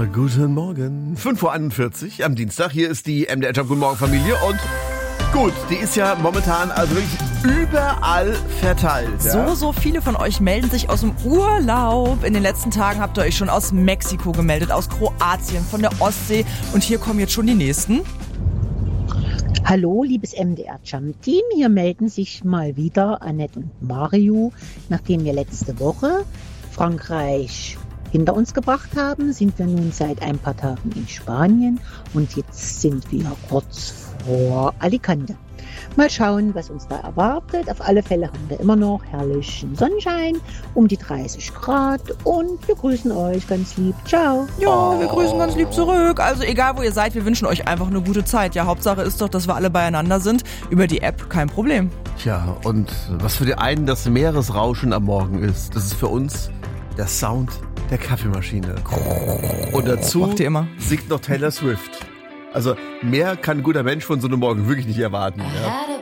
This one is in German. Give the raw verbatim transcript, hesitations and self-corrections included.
Guten Morgen. fünf Uhr einundvierzig am Dienstag. Hier ist die M D R Jump Guten Morgen Familie und gut, die ist ja momentan also wirklich überall verteilt. Ja? So, so viele von euch melden sich aus dem Urlaub. In den letzten Tagen habt ihr euch schon aus Mexiko gemeldet, aus Kroatien, von der Ostsee. Und hier kommen jetzt schon die nächsten. Hallo, liebes M D R Jump Team. Hier melden sich mal wieder Annette und Mario. Nachdem wir letzte Woche Frankreich hinter uns gebracht haben, sind wir nun seit ein paar Tagen in Spanien und jetzt sind wir kurz vor Alicante. Mal schauen, was uns da erwartet. Auf alle Fälle haben wir immer noch herrlichen Sonnenschein, um die dreißig Grad und wir grüßen euch ganz lieb. Ciao. Ja, wir grüßen ganz lieb zurück. Also egal, wo ihr seid, wir wünschen euch einfach eine gute Zeit. Ja, Hauptsache ist doch, dass wir alle beieinander sind. Über die App kein Problem. Tja, und was für die einen das Meeresrauschen am Morgen ist, das ist für uns der Sound der Kaffeemaschine. Und dazu Macht ihr immer. singt noch Taylor Swift. Also mehr kann ein guter Mensch von so einem Morgen wirklich nicht erwarten. Ja?